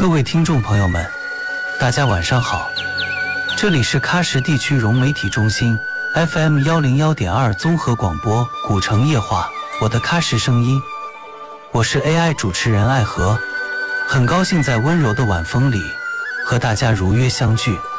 各位听众朋友们，大家晚上好，这里是喀什地区融媒体中心 FM101.2 综合广播古城夜话，我的喀什声音，我是 AI 主持人艾和，很高兴在温柔的晚风里和大家如约相聚。